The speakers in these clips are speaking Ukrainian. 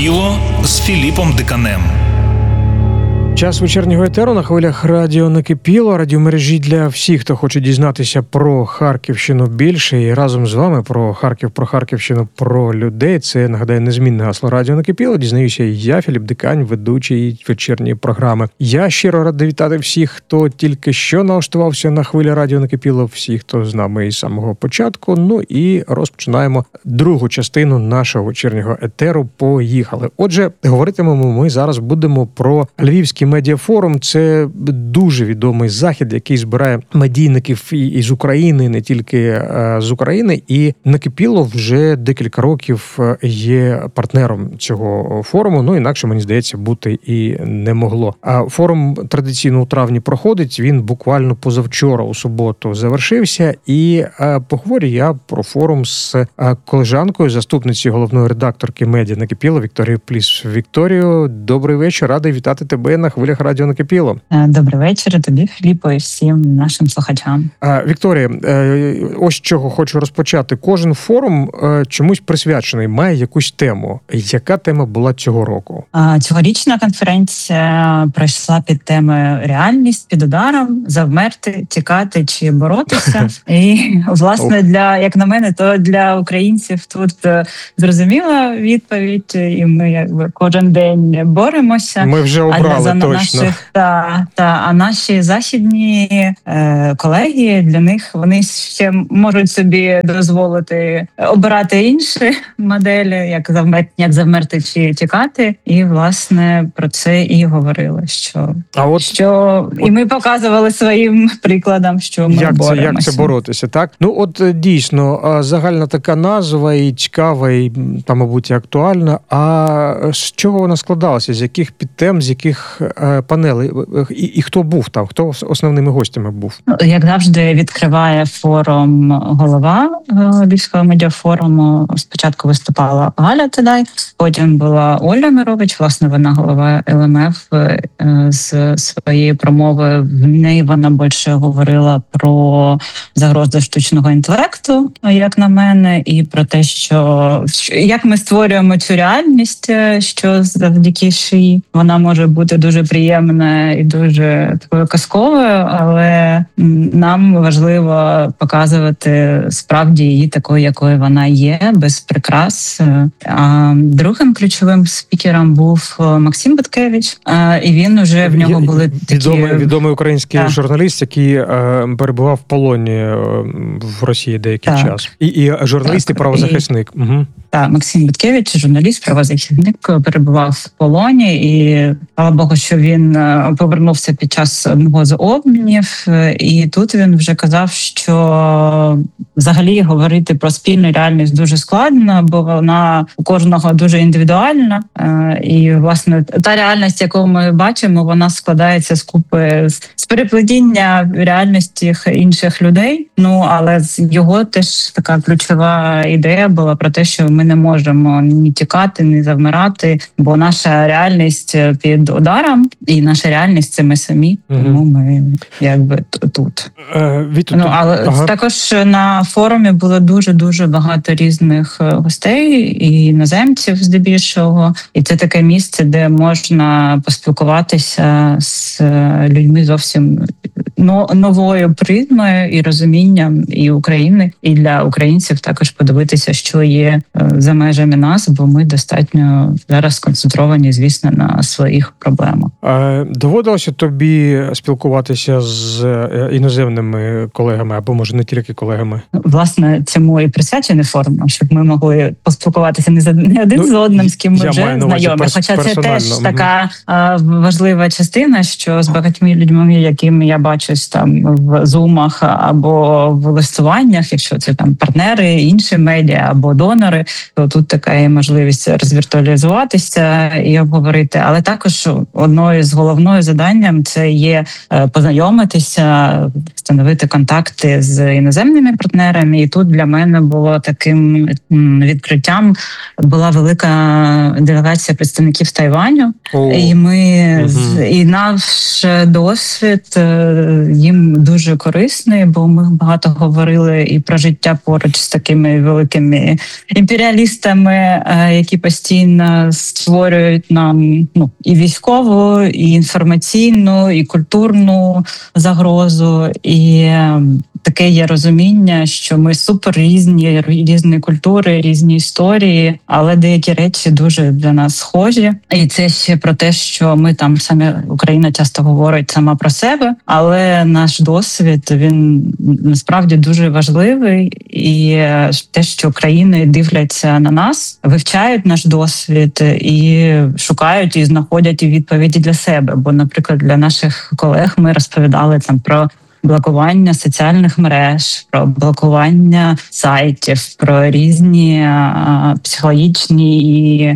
Накипіло з Філіпом Диканем. Час вечірнього етеру на хвилях радіо «Накипіло», радіомережі для всіх, хто хоче дізнатися про Харківщину більше. І разом з вами про Харків, про Харківщину, про людей. Це, нагадаю, незмінне гасло радіо «Накипіло». Дізнаюся я, Філіп Дикань, ведучий вечірньої програми. Я щиро радий вітати всіх, хто тільки що налаштувався на хвилі радіо «Накипіло», всіх, хто з нами із самого початку. Ну і розпочинаємо другу частину нашого вечірнього етеру. Поїхали. Отже, говоритимемо ми зараз будемо про Львівський медіафорум. Це дуже відомий захід, який збирає медійників із України, не тільки з України. І Накипіло вже декілька років є партнером цього форуму. Ну, інакше, мені здається, бути і не могло. А форум традиційно у травні проходить. Він буквально позавчора, у суботу, завершився. І поговорю я про форум з колежанкою, заступницею головної редакторки медіа Накипіло Вікторією Пліс. Вікторію, добрий вечір. Радий вітати тебе на хвилях радіо «Накипіло». Добрий вечір тобі, Філіппо, і всім нашим слухачам. Вікторія, ось з чого хочу розпочати. Кожен форум чомусь присвячений, має якусь тему. Яка тема була цього року? Цьогорічна конференція пройшла під темою «Реальність під ударом, завмерти, тікати чи боротися». І, власне, як на мене, то для українців тут зрозуміла відповідь, і ми кожен день боремося. Ми вже обрали точно. А наші західні колеги, для них вони ще можуть собі дозволити обирати інші моделі, як завмерти чи тікати. І, власне, про це і говорили, і ми показували своїм прикладом, що ми боремося. Як це боротися, так? Ну, от дійсно, загальна така назва і цікава, і там, мабуть, і актуальна. А з чого вона складалася? З яких підтем, з яких панелей? І хто був там? Хто основними гостями був? Як завжди, відкриває форум голова Львівського медіафоруму. Спочатку виступала Галя Тедай, потім була Оля Мирович, власне, вона голова ЛМФ. З своєї промови в неї вона більше говорила про загрози штучного інтелекту, як на мене, і про те, що як ми створюємо цю реальність, що завдяки ШІ вона може бути дуже приємна і дуже такою казковою, але нам важливо показувати справді її такою, якою вона є, без прикрас. А другим ключовим спікером був Максим Баткевич, і він уже в нього були такі... Відомий український журналіст, який перебував в полоні в Росії деякий час. І журналіст, і правозахисник. Угу. Так, Максим Баткевич, журналіст, правозахисник, перебував в полоні, і слава Богу, що він повернувся під час одного з обмінів, і тут він вже казав, що взагалі говорити про спільну реальність дуже складно, бо вона у кожного дуже індивідуальна, і, власне, та реальність, яку ми бачимо, вона складається з купи, з переплетіння реальності інших людей, але його теж така ключова ідея була про те, що ми не можемо ні тікати, ні завмирати, бо наша реальність під ударом, і наша реальність – це ми самі, тому ми тут. Але також на форумі було дуже-дуже багато різних гостей, і іноземців здебільшого, і це таке місце, де можна поспілкуватися з людьми зовсім новою призмою і розумінням і України, і для українців також подивитися, що є за межами нас, бо ми достатньо зараз сконцентровані, звісно, на своїх проблемах. Доводилося тобі спілкуватися з іноземними колегами, або, може, не тільки колегами? Власне, цьому і присвячений форум, щоб ми могли поспілкуватися не один з одним, з ким ми вже знайомі. Хоча це теж така важлива частина, що з багатьма людьми, якими я бачусь там в зумах або в листуваннях, якщо це там партнери, інші медіа або донори, то тут така є можливість розвіртуалізуватися і обговорити. Але також одною з головною завданням це є познайомитися, встановити контакти з іноземними партнерами. І тут для мене було таким відкриттям була велика делегація представників Тайваню. І ми і наш досвід їм дуже корисний, бо ми багато говорили і про життя поруч з такими великими імперіалістами, які постійно створюють нам і військову, і інформаційну, і культурну загрозу. І таке є розуміння, що ми супер різні культури, різні історії, але деякі речі дуже для нас схожі. І це ще про те, що ми там самі, Україна часто говорить сама про себе, але наш досвід, він насправді дуже важливий. І те, що країни дивляться на нас, вивчають наш досвід і шукають і знаходять відповіді для себе. Бо, наприклад, для наших колег ми розповідали там про блокування соціальних мереж, про блокування сайтів, про різні психологічні і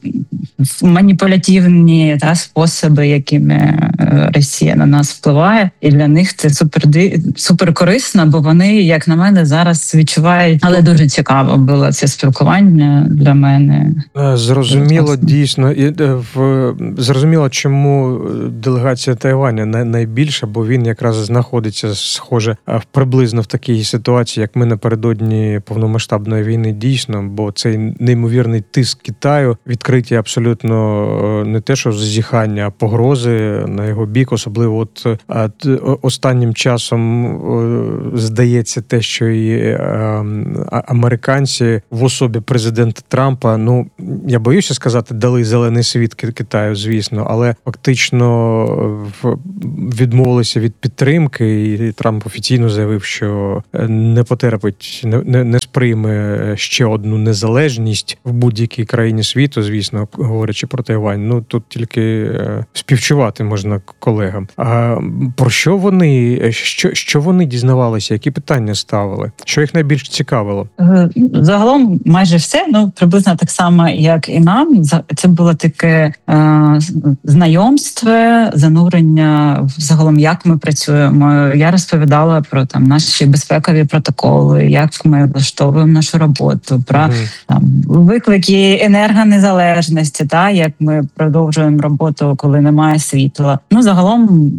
маніпулятивні способи, якими Росія на нас впливає. І для них це супер корисно, бо вони, як на мене, зараз відчувають. Але дуже цікаво було це спілкування для мене. Зрозуміло, дійсно. Зрозуміло, чому делегація Тайваня найбільша, бо він якраз знаходиться схоже приблизно в такій ситуації, як ми напередодні повномасштабної війни, дійсно, бо цей неймовірний тиск Китаю, відкриті абсолютно не те, що зазіхання, а погрози на його бік, особливо останнім часом здається те, що і американці в особі президента Трампа, я боюся сказати, дали зелений світ Китаю, звісно, але фактично відмовилися від підтримки. І Трамп офіційно заявив, що не потерпить, не сприйме ще одну незалежність в будь-якій країні світу, звісно, говорячи про Тайвань. Тут тільки співчувати можна колегам. А про що вони дізнавалися? Які питання ставили? Що їх найбільш цікавило? Загалом майже все, приблизно так само, як і нам. Це було таке знайомство, занурення загалом, як ми працюємо. Я розповідала про наші безпекові протоколи, як ми влаштовуємо нашу роботу, про виклики енергонезалежності, як ми продовжуємо роботу, коли немає світла. Загалом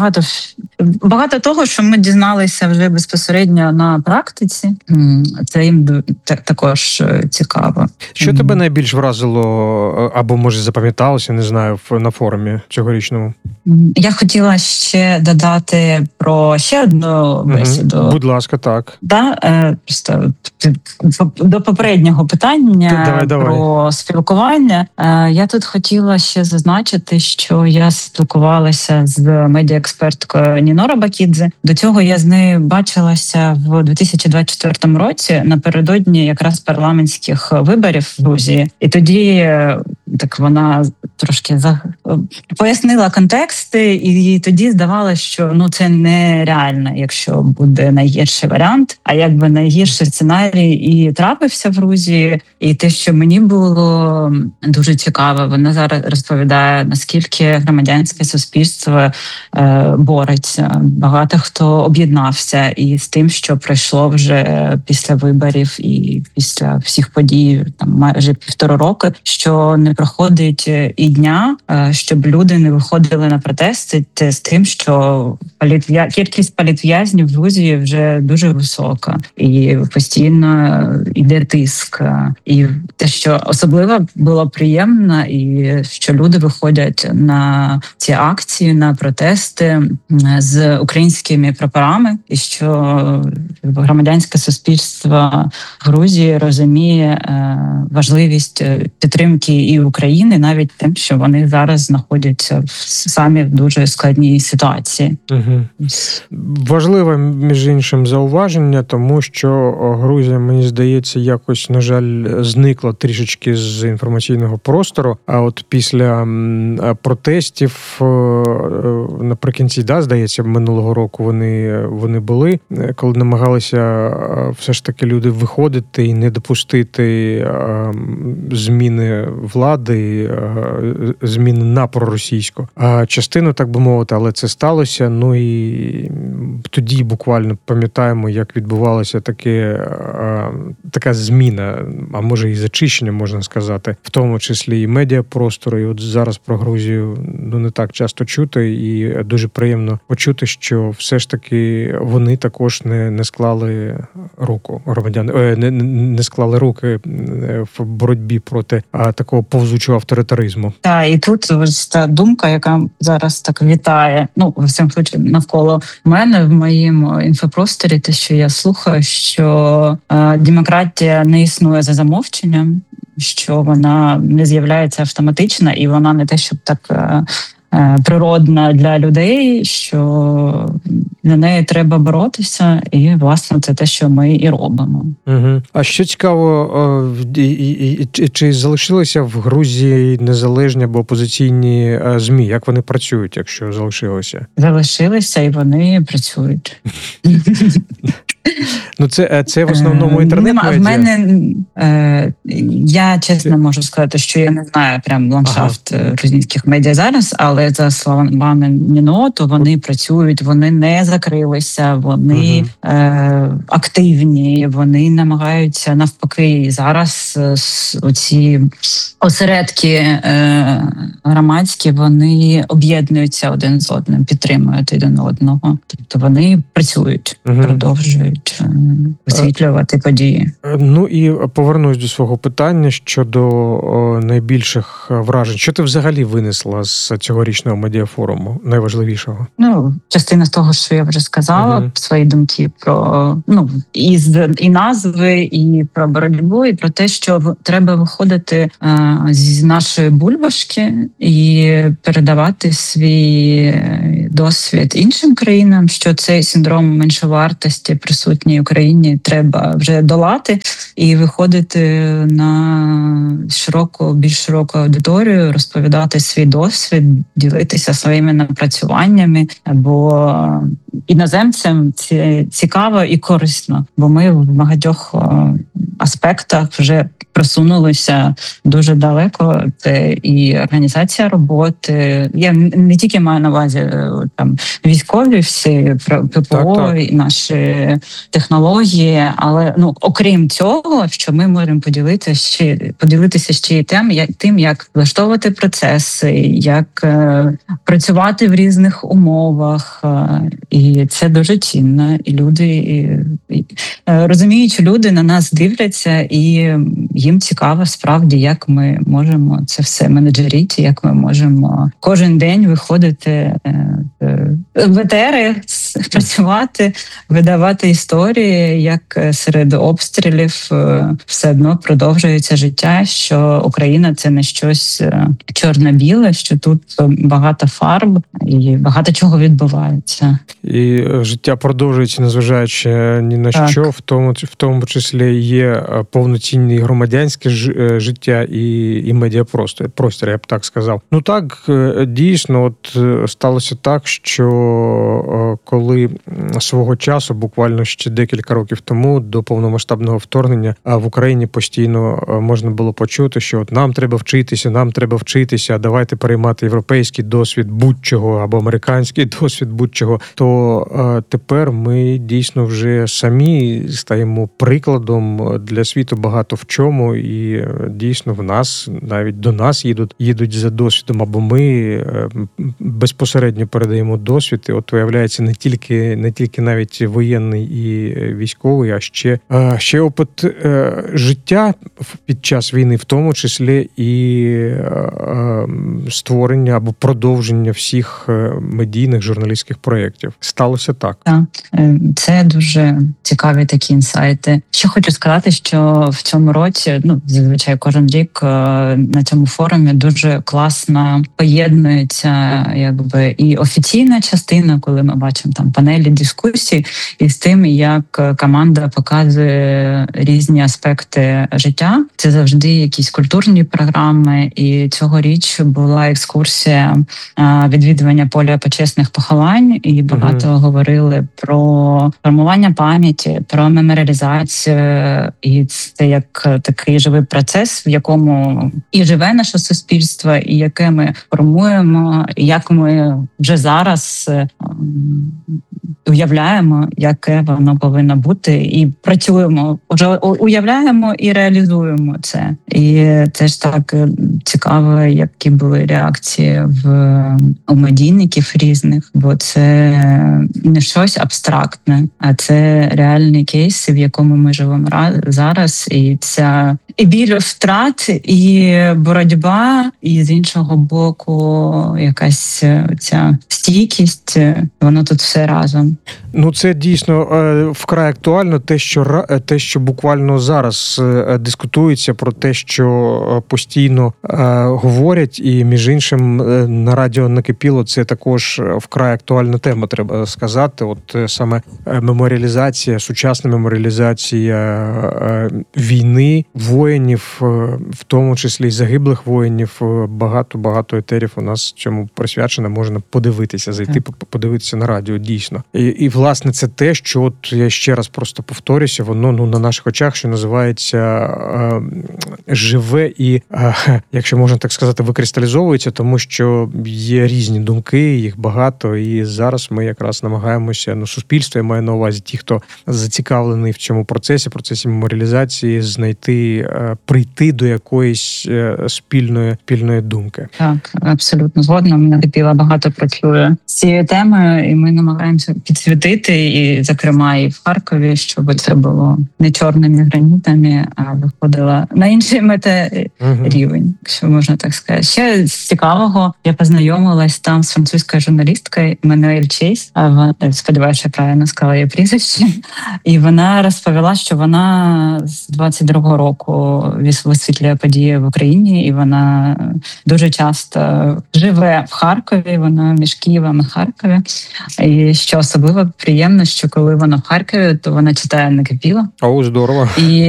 багато того, що ми дізналися вже безпосередньо на практиці. Це їм також цікаво. Що тебе найбільш вразило або, може, запам'яталося, не знаю, на форумі цьогорічному? Я хотіла ще додати про ще одну бесіду. Будь ласка, так. Просто до попереднього питання про спілкування. Я тут хотіла ще зазначити, що я спілкувалася з медіаексперткою Ніно Рабакідзе. До цього я з нею бачилася в 2024 році напередодні якраз парламентських виборів в Грузії. І тоді так вона трошки пояснила контексти, і тоді здавалося, що це нереально, якщо буде найгірший варіант. А якби найгірший сценарій і трапився в Грузії, і те, що мені було дуже цікаво, вона зараз розповідає, наскільки громадянське суспільство бореться. Багато хто об'єднався і з тим, що пройшло вже після виборів і після всіх подій, майже 1,5 роки, що не проходить і дня, щоб люди не виходили на протести з тим, що кількість політв'язнів в Грузії вже дуже висока, і постійно йде тиск. І те, що особливо було приємно, і що люди виходять на ці акції, на протести з українськими прапорами, і що громадянське суспільство Грузії розуміє важливість підтримки і України, навіть тим, що вони зараз знаходяться самі в дуже складній ситуації. Важливе, між іншим, зауваження, тому що Грузія, мені здається, якось, на жаль, зникла трішечки з інформаційного простору. А от після протестів наприкінці, здається, минулого року вони були, коли намагалися все ж таки люди виходити і не допустити зміни влади, зміни на проросійську. А частину, так би мовити, але це сталося. Ну і тоді буквально пам'ятаємо, як відбувалася така зміна, а може і зачищення, можна сказати, в тому числі і медіапростору. І от зараз про Грузію не так часто чути, і дуже приємно почути, що все ж таки вони також не склали руку громадяни, не склали руки в боротьбі проти такого повзучого авторитаризму. Так, і тут ось та думка, яка зараз так вітає, в цьому случаї навколо мене в моєму інфопросторі, те, що я слухаю, що демократія не існує за замовченням, що вона не з'являється автоматично, і вона не те, щоб так природна для людей, що на неї треба боротися, і, власне, це те, що ми і робимо. Угу. А що цікаво, чи залишилися в Грузії незалежні або опозиційні ЗМІ? Як вони працюють, якщо залишилися? Залишилися, і вони працюють. Це в основному інтернет-медіа? В мене, я чесно можу сказати, що я не знаю прям ландшафт грузинських медіа зараз, але за словами Міноту, вони працюють, вони не закрилися, вони активні, вони намагаються навпаки. Зараз оці осередки громадські, вони об'єднуються один з одним, підтримують один одного. Тобто вони працюють, продовжують висвітлювати події. Ну і повернусь до свого питання щодо найбільших вражень. Що ти взагалі винесла з цьогорічного медіафоруму найважливішого? Частина з того, що я вже сказала, свої думки про і назви, і про боротьбу, і про те, що треба виходити з нашої бульбашки і передавати свій досвід іншим країнам, що цей синдром меншовартості присутній в Україні треба вже долати і виходити на більш широку аудиторію, розповідати свій досвід, ділитися своїми напрацюваннями, бо іноземцям це цікаво і корисно, бо ми в багатьох аспектах вже просунулися дуже далеко. Це і організація роботи. Я не тільки маю на увазі там військові всі ППО, так. І наші технології, але окрім цього, що ми можемо поділитися ще й тим, як влаштовувати процеси, як працювати в різних умовах, і це дуже цінно. І люди розуміють, що люди на нас дивляться, і їм цікаво справді, як ми можемо це все менеджерити, як ми можемо кожен день виходити в етери, працювати, видавати історії, як серед обстрілів все одно продовжується життя, що Україна – це не щось чорно-біле, що тут багато фарб і багато чого відбувається. І життя продовжується, незважаючи ні на так. що, в тому числі є повноцінне громадянське життя і медіапростір, я б так сказав. Так, дійсно, сталося так, що коли свого часу, буквально ще декілька років тому, до повномасштабного вторгнення, в Україні постійно можна було почути, що нам треба вчитися, давайте переймати європейський досвід будь-чого або американський досвід будь-чого, то тепер ми дійсно вже самі стаємо прикладом для світу багато в чому, і дійсно в нас, навіть до нас їдуть за досвідом, або ми безпосередньо передаємо досвід. І виявляється, не тільки навіть воєнний і військовий, а ще опит життя під час війни, в тому числі і створення або продовження всіх медійних журналістських проєктів. Сталося так. Так, це дуже цікаві такі інсайти. Ще хочу сказати, що в цьому році, зазвичай кожен рік на цьому форумі дуже класно поєднується і офіційна частина, коли ми бачимо потім там панелі дискусій із тим, як команда показує різні аспекти життя. Це завжди якісь культурні програми, і цьогоріч була екскурсія відвідування поля почесних поховань, і багато говорили про формування пам'яті, про меморіалізацію, і це як такий живий процес, в якому і живе наше суспільство, і яке ми формуємо, і як ми вже зараз уявляємо, яке воно повинно бути, і працюємо, вже уявляємо і реалізуємо це. І теж так цікаво, які були реакції у медійників різних, бо це не щось абстрактне, а це реальні кейси, в якому ми живемо зараз, і ця і біль втрат, і боротьба, і з іншого боку якась ця стійкість, воно тут все разом. Ну, це дійсно вкрай актуально, те, що буквально зараз дискутується про те, що постійно говорять, і між іншим на радіо накипіло, це також вкрай актуальна тема, треба сказати. От саме меморіалізація, сучасна меморіалізація війни, воїнів, в тому числі й загиблих воїнів. Багато етерів у нас цьому присвячено, можна подивитися, зайти, подивитися на радіо, дійсно. І власне, це те, що от я ще раз просто повторюся, воно на наших очах, що називається, живе і, якщо можна так сказати, викристалізовується, тому що є різні думки, їх багато, і зараз ми якраз намагаємося, суспільство, я маю на увазі ті, хто зацікавлений в цьому процесі меморіалізації, прийти до якоїсь спільної думки. Так, абсолютно згодна. Накипіло багато працює з цією темою, і ми намагаємося підсвітити, і, зокрема, і в Харкові, щоб це було не чорними гранітами, а виходило на інший рівень, якщо можна так сказати. Ще з цікавого, я познайомилась там з французькою журналісткою Еммануель Чейз, сподіваюся, я правильно сказала її прізвище, і вона розповіла, що вона з 22-го року висвітлює події в Україні, і вона дуже часто живе в Харкові, вона між Києвом і Харкові. І що особливо приємно, що коли вона в Харкові, то вона читає «Накипіло». О, здорово.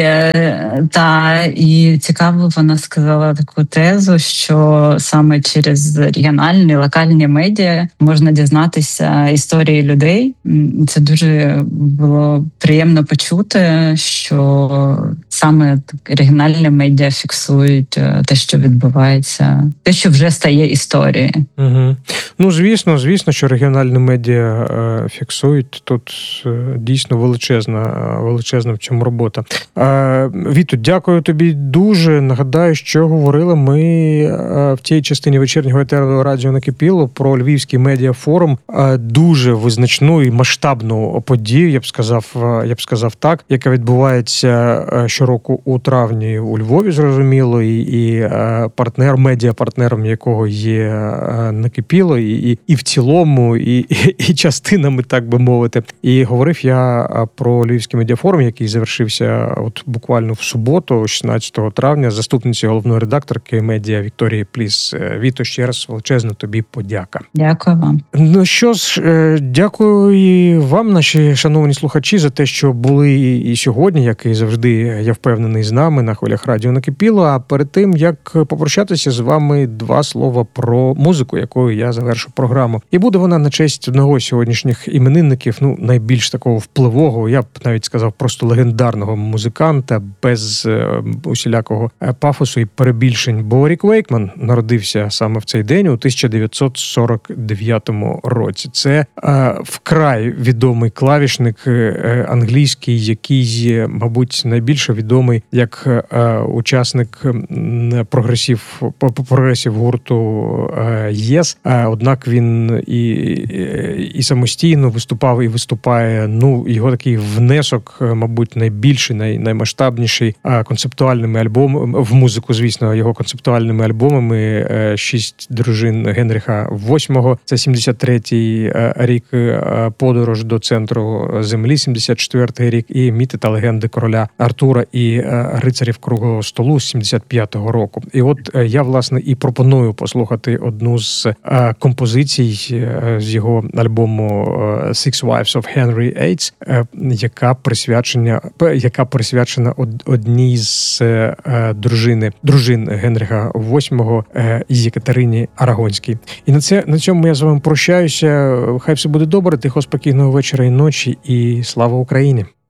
І цікаво, вона сказала таку тезу, що саме через регіональні, локальні медіа можна дізнатися історії людей. Це дуже було приємно почути, що саме регіональні медіа фіксують те, що відбувається, те, що вже стає історією. Угу. Ну, звісно, що регіональні медіа фіксують. Тут дійсно величезна в цьому робота. Віту, дякую тобі дуже. Нагадаю, що говорили ми в тій частині вечірнього етеру радіо «Накипіло» про Львівський медіафорум. Дуже визначну і масштабну подію, я б сказав так, яка відбувається щороку у травні у Львові, зрозуміло, і медіапартнером якого є «Накипіло», і в цілому, і частинами, так би мовити. І говорив я про Львівський медіафорум, який завершився от буквально в суботу, 16 травня, заступниці головної редакторки медіа Вікторії Пліс. Віто, ще раз величезно тобі подяка. Дякую вам. Ну що ж, дякую і вам, наші шановні слухачі, за те, що були і сьогодні, як і завжди, я впевнений, з нами на хвилях радіо «Накипіло». А перед тим, як попрощатися з вами, два слова про музику, якою я завершу програму. І буде вона на честь одного з сьогоднішніх іменинників, найбільш такого впливового, я б навіть сказав, просто легендарного музиканта, без усілякого пафосу і перебільшень. Бо Рік Вейкман народився саме в цей день у 1949 році. Це вкрай відомий клавішник англійський, який, мабуть, найбільше відомий як учасник прогресів гурту Yes. Однак він і самостійно виступав виступав і виступає. Ну, його такий внесок, мабуть, найбільший, наймасштабніший концептуальними альбомами, в музику, звісно, його концептуальними альбомами «Шість дружин Генріха VIII», це 73-й рік, «Подорож до центру землі», 74-й рік, і «Міти та легенди короля Артура» і «Рицарів круглого столу» з 75-го року. І от я, власне, і пропоную послухати одну з композицій з його альбому «Six Wives of Henry VIII», яка присвячена одній з дружин Генріха VIII Єкатерині Арагонській. І на цьому я з вами прощаюся. Хай все буде добре, тихо, спокійного вечора і ночі, і слава Україні!